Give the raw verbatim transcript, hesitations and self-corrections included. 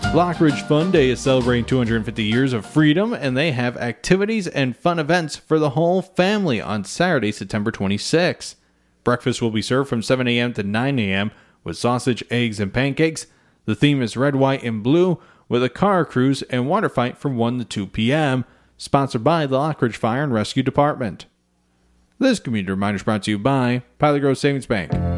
Lockridge Fun Day is celebrating two hundred fifty years of freedom, and they have activities and fun events for the whole family on Saturday, September twenty-sixth. Breakfast will be served from seven a.m. to nine a.m. with sausage, eggs, and pancakes. The theme is red, white, and blue, with a car cruise and water fight from one to two p.m., sponsored by the Lockridge Fire and Rescue Department. This community reminder is brought to you by Pilot Grove Savings Bank.